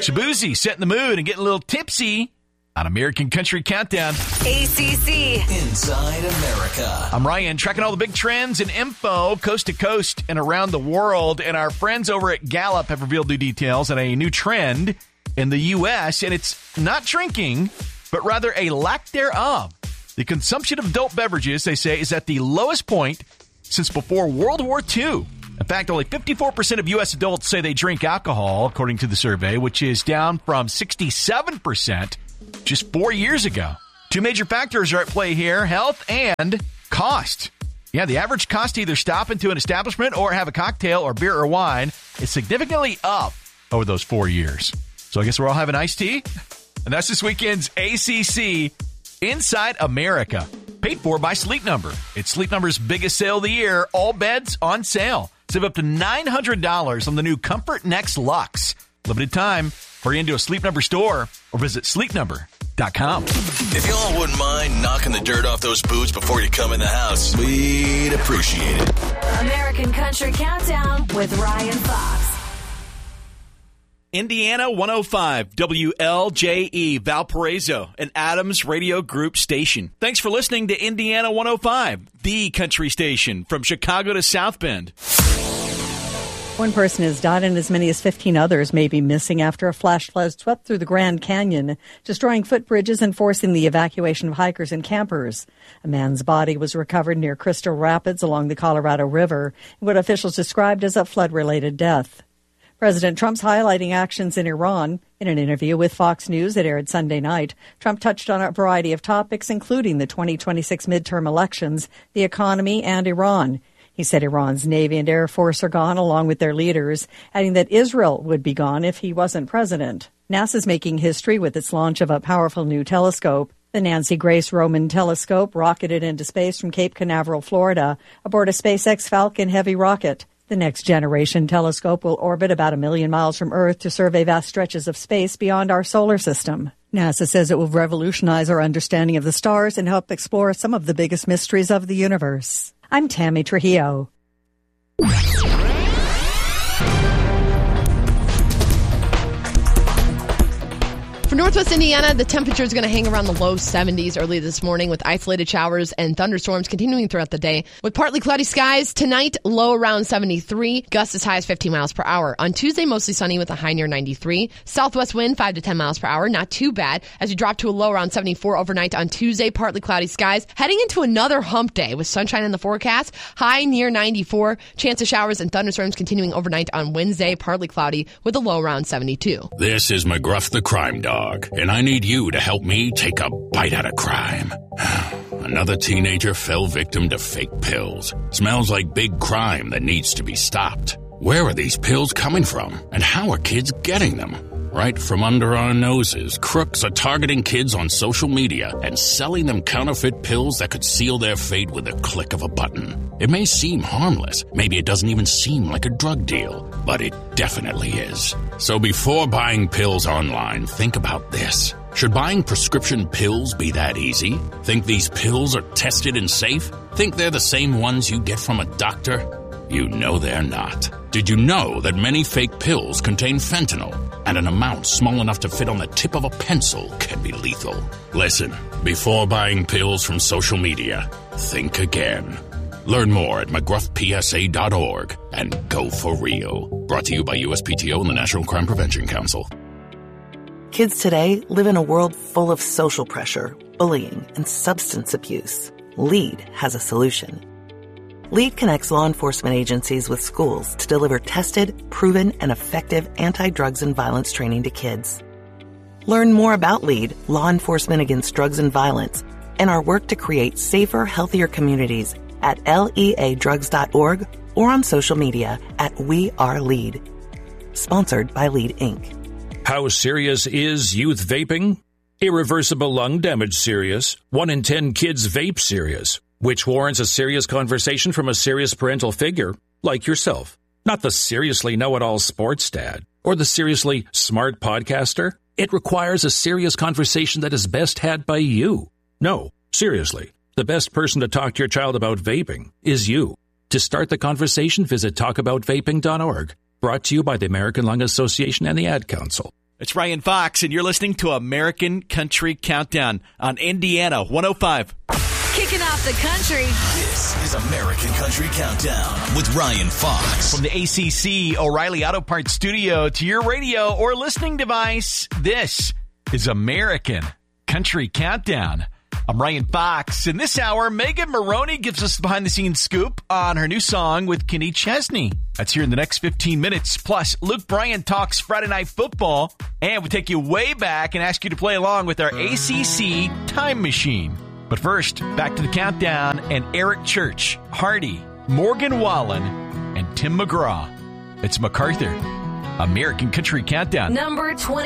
Shabuzi setting the mood and getting a little tipsy on American Country Countdown. ACC. Inside America. I'm Ryan, tracking all the big trends and info coast to coast and around the world. And our friends over at Gallup have revealed new details on a new trend in the U.S. And it's not drinking, but rather a lack thereof. The consumption of adult beverages, they say, is at the lowest point since before World War II. In fact, only 54% of U.S. adults say they drink alcohol, according to the survey, which is down from 67% just 4 years ago. Two major factors are at play here, health and cost. Yeah, the average cost to either stop into an establishment or have a cocktail or beer or wine is significantly up over those 4 years. So I guess we're all having iced tea? And that's this weekend's ACC Inside America, paid for by Sleep Number. It's Sleep Number's biggest sale of the year. All beds on sale. Save up to $900 on the new Comfort Next Luxe. Limited time. Hurry into a Sleep Number store or visit sleepnumber.com. If y'all wouldn't mind knocking the dirt off those boots before you come in the house, we'd appreciate it. American Country Countdown with Ryan Fox. Indiana 105, WLJE, Valparaiso, an Adams Radio Group station. Thanks for listening to Indiana 105, the country station from Chicago to South Bend. One person has died and as many as 15 others may be missing after a flash flood swept through the Grand Canyon, destroying footbridges and forcing the evacuation of hikers and campers. A man's body was recovered near Crystal Rapids along the Colorado River, in what officials described as a flood-related death. President Trump's highlighting actions in Iran. In an interview with Fox News that aired Sunday night, Trump touched on a variety of topics, including the 2026 midterm elections, the economy, and Iran. He said Iran's Navy and Air Force are gone along with their leaders, adding that Israel would be gone if he wasn't president. NASA's making history with its launch of a powerful new telescope. The Nancy Grace Roman telescope rocketed into space from Cape Canaveral, Florida, aboard a SpaceX Falcon Heavy rocket. The Next Generation telescope will orbit about 1 million miles from Earth to survey vast stretches of space beyond our solar system. NASA says it will revolutionize our understanding of the stars and help explore some of the biggest mysteries of the universe. I'm Tammy Trujillo. For Northwest Indiana, the temperature is going to hang around the low 70s early this morning with isolated showers and thunderstorms continuing throughout the day. With partly cloudy skies, tonight, low around 73, gusts as high as 15 miles per hour. On Tuesday, mostly sunny with a high near 93. Southwest wind, 5 to 10 miles per hour, not too bad. As we drop to a low around 74 overnight on Tuesday, partly cloudy skies. Heading into another hump day with sunshine in the forecast, high near 94. Chance of showers and thunderstorms continuing overnight on Wednesday, partly cloudy with a low around 72. This is McGruff the Crime Dog. And I need you to help me take a bite out of crime. Another teenager fell victim to fake pills. Smells like big crime that needs to be stopped. Where are these pills coming from? And how are kids getting them? Right from under our noses, crooks are targeting kids on social media and selling them counterfeit pills that could seal their fate with a click of a button. It may seem harmless. Maybe it doesn't even seem like a drug deal, but it definitely is. So before buying pills online, think about this. Should buying prescription pills be that easy? Think these pills are tested and safe? Think they're the same ones you get from a doctor? You know they're not. Did you know that many fake pills contain fentanyl? And an amount small enough to fit on the tip of a pencil can be lethal. Listen, before buying pills from social media, think again. Learn more at McGruffPSA.org and go for real. Brought to you by USPTO and the National Crime Prevention Council. Kids today live in a world full of social pressure, bullying, and substance abuse. LEAD has a solution. LEAD connects law enforcement agencies with schools to deliver tested, proven, and effective anti-drugs and violence training to kids. Learn more about LEAD, Law Enforcement Against Drugs and Violence, and our work to create safer, healthier communities at leadrugs.org or on social media at WeAreLEAD. Sponsored by LEAD, Inc. How serious is youth vaping? Irreversible lung damage serious. 1 in 10 kids vape serious. Which warrants a serious conversation from a serious parental figure, like yourself. Not the seriously know-it-all sports dad, or the seriously smart podcaster. It requires a serious conversation that is best had by you. No, seriously, the best person to talk to your child about vaping is you. To start the conversation, visit talkaboutvaping.org. Brought to you by the American Lung Association and the Ad Council. It's Ryan Fox, and you're listening to American Country Countdown on Indiana 105. Kicking off the country. This is American Country Countdown with Ryan Fox. From the ACC O'Reilly Auto Parts studio to your radio or listening device, this is American Country Countdown. I'm Ryan Fox. In this hour, Megan Maroney gives us the behind-the-scenes scoop on her new song with Kenny Chesney. That's here in the next 15 minutes. Plus, Luke Bryan talks Friday Night Football, and we take you way back and ask you to play along with our ACC Time Machine. But first, back to the countdown, and Eric Church, Hardy, Morgan Wallen, and Tim McGraw. It's MacArthur. American Country Countdown. Number 20.